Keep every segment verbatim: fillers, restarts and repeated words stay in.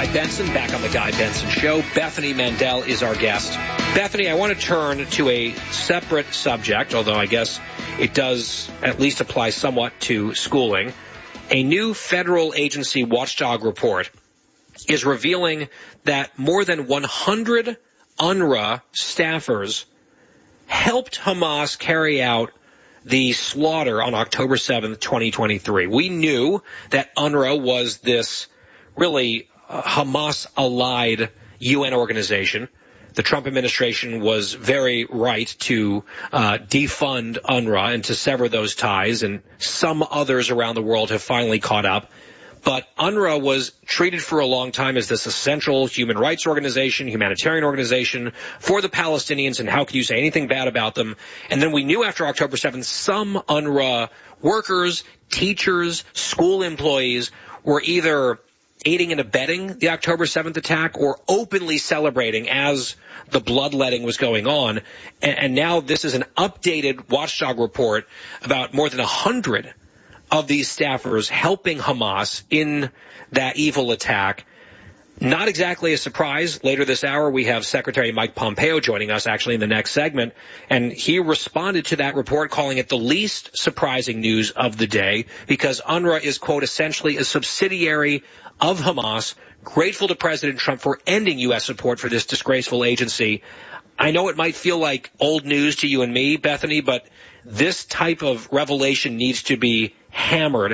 Guy Benson, back on the Guy Benson Show. Bethany Mandel is our guest. Bethany, I want to turn to a separate subject, although I guess it does at least apply somewhat to schooling. A new federal agency watchdog report is revealing that more than one hundred UNRWA staffers helped Hamas carry out the slaughter on October seventh, twenty twenty-three. We knew that UNRWA was this really uh, Hamas-allied U N organization. The Trump administration was very right to uh, defund UNRWA and to sever those ties, and some others around the world have finally caught up. But UNRWA was treated for a long time as this essential human rights organization, humanitarian organization for the Palestinians, and how could you say anything bad about them? And then we knew after October seventh, some UNRWA workers, teachers, school employees were either aiding and abetting the October seventh attack or openly celebrating as the bloodletting was going on. And, and now this is an updated watchdog report about more than one hundred of these staffers helping Hamas in that evil attack. Not exactly a surprise. Later this hour, we have Secretary Mike Pompeo joining us actually in the next segment. And he responded to that report, calling it the least surprising news of the day, because UNRWA is, quote, essentially a subsidiary of Hamas, grateful to President Trump for ending U S support for this disgraceful agency. I know it might feel like old news to you and me, Bethany, but this type of revelation needs to be hammered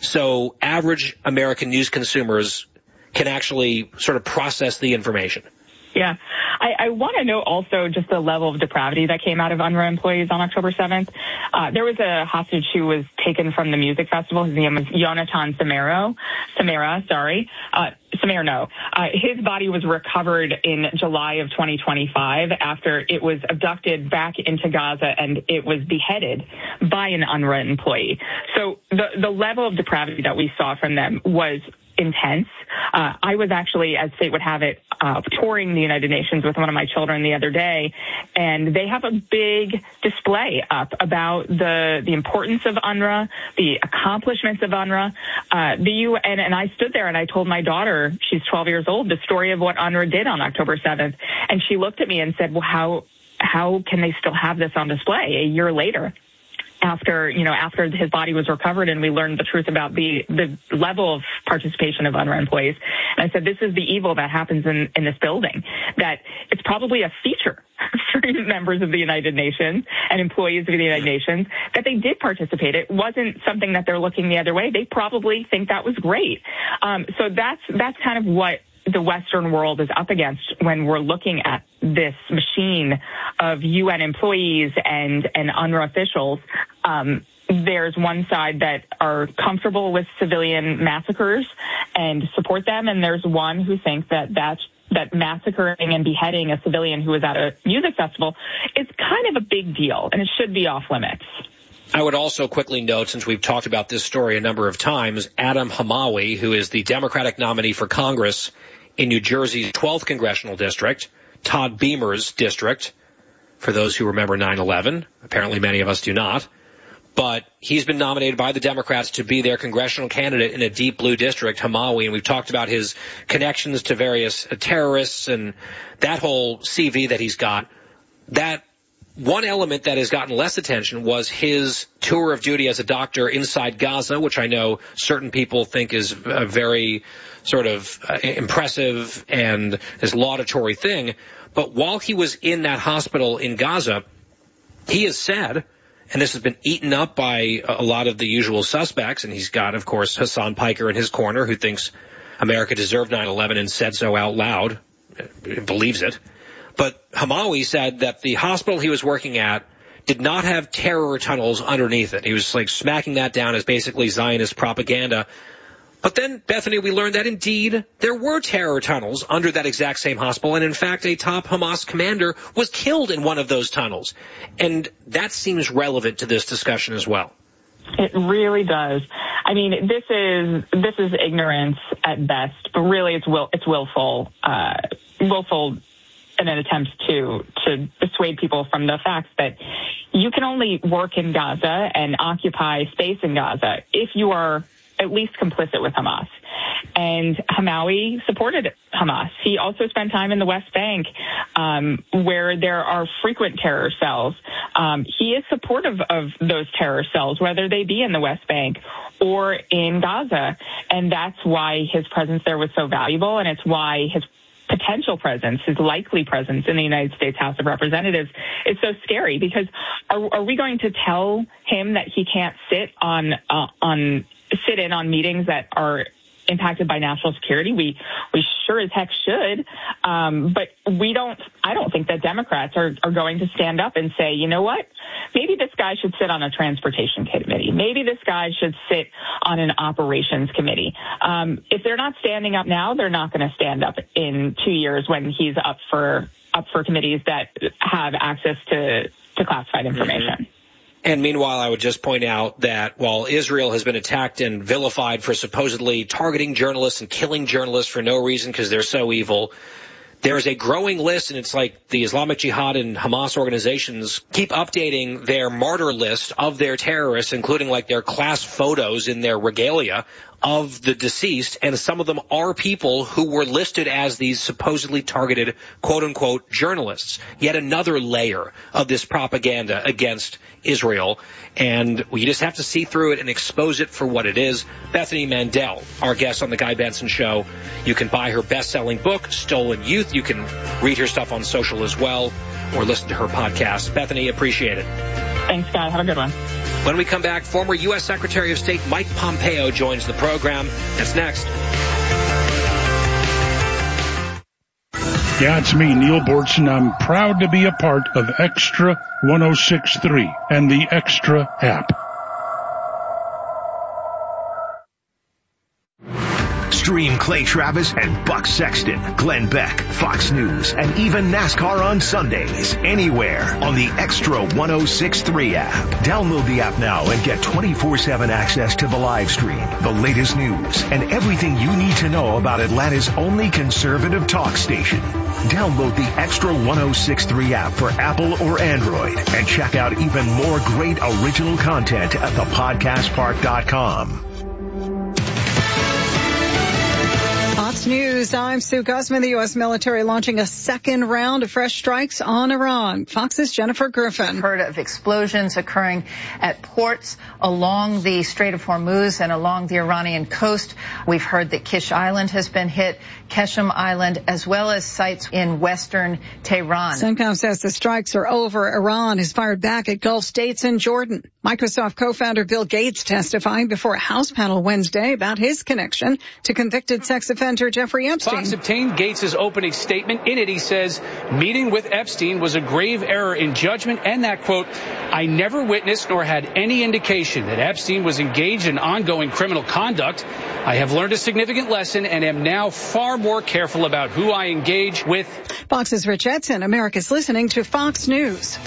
so average American news consumers can actually sort of process the information. Yeah. I, I want to note also just the level of depravity that came out of UNRWA employees on October seventh. Uh, there was a hostage who was taken from the music festival. His name was Yonatan Samaro. Samara, sorry. Uh, Samerno. Uh, his body was recovered in July of twenty twenty-five after it was abducted back into Gaza and it was beheaded by an UNRWA employee. So the, the level of depravity that we saw from them was intense. Uh, I was actually, as fate would have it, uh, touring the United Nations with one of my children the other day, and they have a big display up about the the importance of UNRWA, the accomplishments of UNRWA. Uh, the U N, and I stood there and I told my daughter, she's twelve years old, the story of what UNRWA did on October seventh, and she looked at me and said, well, how how can they still have this on display a year later? After, you know, after his body was recovered and we learned the truth about the, the level of participation of UNRWA employees. And I said, this is the evil that happens in, in this building, that it's probably a feature for members of the United Nations and employees of the United Nations that they did participate. It wasn't something that they're looking the other way. They probably think that was great. Um, so that's, that's kind of what the Western world is up against when we're looking at this machine of U N employees and, and UNRWA officials. Um, there's one side that are comfortable with civilian massacres and support them, and there's one who thinks that that's that massacring and beheading a civilian who was at a music festival is kind of a big deal, and it should be off limits. I would also quickly note, since we've talked about this story a number of times, Adam Hamawi, who is the Democratic nominee for Congress in New Jersey's twelfth Congressional District, Todd Beamer's district, for those who remember nine eleven. Apparently many of us do not. But he's been nominated by the Democrats to be their congressional candidate in a deep blue district, Hamawi, and we've talked about his connections to various terrorists and that whole C V that he's got. That one element that has gotten less attention was his tour of duty as a doctor inside Gaza, which I know certain people think is a very sort of uh, impressive and this laudatory thing. But while he was in that hospital in Gaza, he has said, and this has been eaten up by a lot of the usual suspects, and he's got, of course, Hassan Piker in his corner, who thinks America deserved nine eleven and said so out loud, believes it. But Hamawi said that the hospital he was working at did not have terror tunnels underneath it. He was like smacking that down as basically Zionist propaganda. But then, Bethany, we learned that indeed there were terror tunnels under that exact same hospital. And in fact, a top Hamas commander was killed in one of those tunnels. And that seems relevant to this discussion as well. It really does. I mean, this is this is ignorance at best, but really it's will it's willful, uh, willful in an attempt to to dissuade people from the fact that you can only work in Gaza and occupy space in Gaza if you are at least complicit with Hamas. And Hamawi supported Hamas. He also spent time in the West Bank, um, where there are frequent terror cells. Um, he is supportive of those terror cells, whether they be in the West Bank or in Gaza. And that's why his presence there was so valuable, and it's why his potential presence, his likely presence in the United States House of Representatives is so scary, because are, are we going to tell him that he can't sit on uh, on sit in on meetings that are impacted by national security? We we sure as heck should, um, but we don't. I don't think that Democrats are, are going to stand up and say, you know what, maybe this guy should sit on a transportation committee. Maybe this guy should sit on an operations committee. Um, if they're not standing up now, they're not going to stand up in two years when he's up for up for committees that have access to to classified information. Mm-hmm. And meanwhile, I would just point out that while Israel has been attacked and vilified for supposedly targeting journalists and killing journalists for no reason because they're so evil, there is a growing list, and it's like the Islamic Jihad and Hamas organizations keep updating their martyr list of their terrorists, including like their class photos in their regalia of the deceased, and some of them are people who were listed as these supposedly targeted quote-unquote journalists. Yet another layer of this propaganda against Israel, and we just have to see through it and expose it for what it is. Bethany Mandel, our guest on The Guy Benson Show. You can buy her best-selling book, Stolen Youth. You can read her stuff on social as well, or listen to her podcast. Bethany, appreciate it. Thanks, Guy. Have a good one. When we come back, former U S Secretary of State Mike Pompeo joins the program. That's next. Yeah, it's me, Neil Bortson. I'm proud to be a part of Extra one oh six point three and the Extra app. Stream Clay Travis and Buck Sexton, Glenn Beck, Fox News, and even NASCAR on Sundays, anywhere on the Extra one oh six point three app. Download the app now and get twenty-four seven access to the live stream, the latest news, and everything you need to know about Atlanta's only conservative talk station. Download the Extra one oh six point three app for Apple or Android and check out even more great original content at the podcast park dot com. Fox News, I'm Sue Guzman. The U S military launching a second round of fresh strikes on Iran. Fox's Jennifer Griffin. Heard of explosions occurring at ports along the Strait of Hormuz and along the Iranian coast. We've heard that Kish Island has been hit, Keshem Island, as well as sites in western Tehran. CENTCOM says the strikes are over. Iran has fired back at Gulf states and Jordan. Microsoft co-founder Bill Gates testifying before a House panel Wednesday about his connection to convicted sex offender Jeffrey Epstein. Fox obtained Gates' opening statement. In it, he says, meeting with Epstein was a grave error in judgment, and that, quote, I never witnessed nor had any indication that Epstein was engaged in ongoing criminal conduct. I have learned a significant lesson and am now far more careful about who I engage with. Fox's Rich Edson. America's listening to Fox News.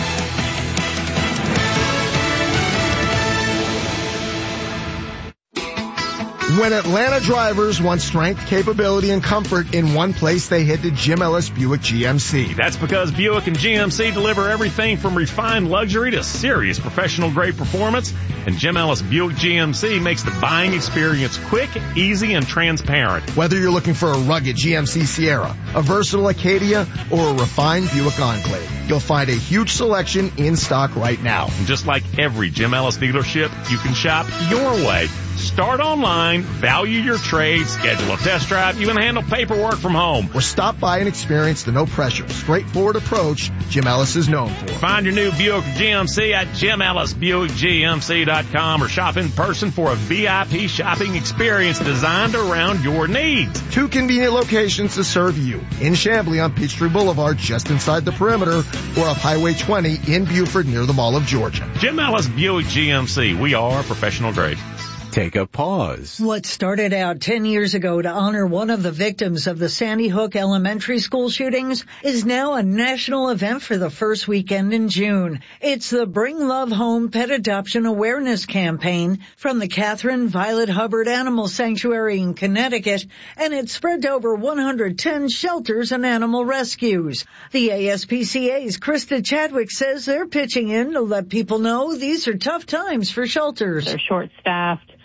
When Atlanta drivers want strength, capability, and comfort in one place, they head to Jim Ellis Buick G M C. That's because Buick and G M C deliver everything from refined luxury to serious professional-grade performance. And Jim Ellis Buick G M C makes the buying experience quick, easy, and transparent. Whether you're looking for a rugged G M C Sierra, a versatile Acadia, or a refined Buick Enclave, you'll find a huge selection in stock right now. And just like every Jim Ellis dealership, you can shop your way. Start online, value your trade, schedule a test drive, even handle paperwork from home. Or stop by and experience the no-pressure, straightforward approach Jim Ellis is known for. Find your new Buick G M C at Jim Ellis Buick G M C dot com or shop in person for a V I P shopping experience designed around your needs. Two convenient locations to serve you. In Chamblee on Peachtree Boulevard, just inside the perimeter, or up Highway twenty in Buford near the Mall of Georgia. Jim Ellis Buick G M C. We are professional grade. Take a pause. What started out ten years ago to honor one of the victims of the Sandy Hook elementary school shootings is now a national event for the first weekend in June. It's the Bring Love Home Pet Adoption Awareness Campaign from the Catherine Violet Hubbard Animal Sanctuary in Connecticut, and it's spread to over one hundred ten shelters and animal rescues. The A S P C A's Krista Chadwick says they're pitching in to let people know these are tough times for shelters. They're short-staffed.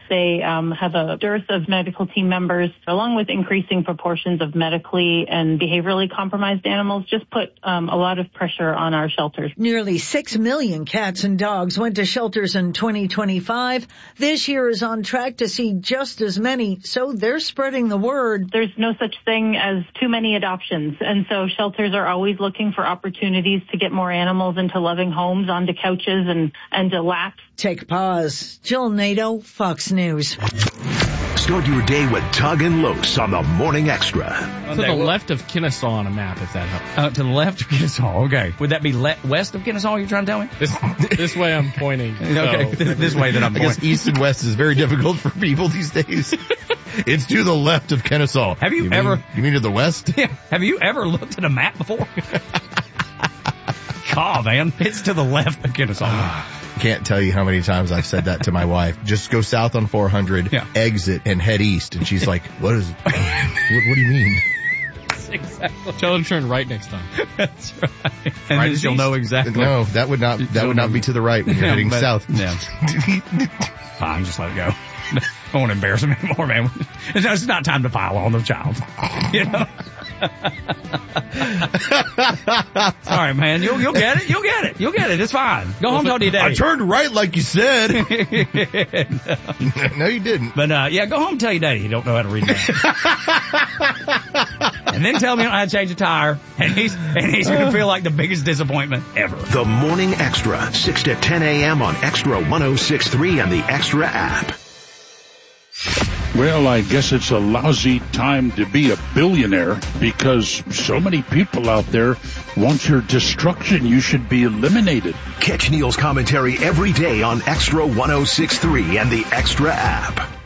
They um, have a dearth of medical team members, along with increasing proportions of medically and behaviorally compromised animals, just put um, a lot of pressure on our shelters. Nearly six million cats and dogs went to shelters in twenty twenty-five. This year is on track to see just as many, so they're spreading the word. There's no such thing as too many adoptions, and so shelters are always looking for opportunities to get more animals into loving homes, onto couches and, and to laps. Take a pause. Jill Nato, Fox News. Start your day with Tug and Los on the Morning Extra. To the left of Kennesaw on a map, if that helps. Uh, to the left of Kennesaw, okay. Would that be le- west of Kennesaw, you're trying to tell me? This, this way I'm pointing. Okay, so. this way that I'm I pointing. guess east and west is very difficult for people these days. It's to the left of Kennesaw. Have you, you ever... Mean, you mean to the west? Yeah. Have you ever looked at a map before? God, man. It's to the left of Kennesaw. Can't tell you how many times I've said that to my wife. Just go south on four hundred, yeah. exit, and head east. And she's like, what is, what, what do you mean? Exactly. Tell her to turn right next time. That's right. And right then she'll east? know exactly. No, that would not, that would not be to the right when you're no, heading but, south. Yeah. Fine, just let it go. I won't embarrass him anymore, man. It's not time to pile on the child. You know? Sorry, man. You'll, you'll get it. You'll get it. You'll get it. It's fine. Go home, talk to your daddy. I turned right like you said. no. No, you didn't. But, uh, yeah, go home and tell your daddy you don't know how to read maps. And then tell me you don't know how to change a tire. And he's, and he's going to feel like the biggest disappointment ever. The Morning Extra, six to ten a.m. on Extra one oh six point three and the Extra app. Well, I guess it's a lousy time to be a billionaire because so many people out there want your destruction. You should be eliminated. Catch Neil's commentary every day on Extra one oh six point three and the Extra app.